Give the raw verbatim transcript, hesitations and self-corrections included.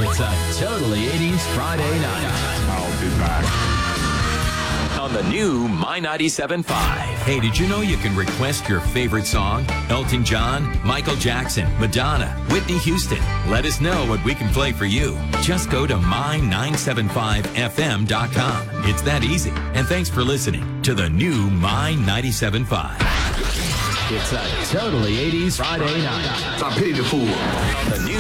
It's a totally eighties Friday night. I'll be back. On the new My ninety-seven point five. Hey, did you know you can request your favorite song? Elton John, Michael Jackson, Madonna, Whitney Houston. Let us know what we can play for you. Just go to my nine seven five F M dot com. It's that easy. And thanks for listening to the new My ninety-seven point five. It's a totally eighties Friday night. I paid the fool. On the new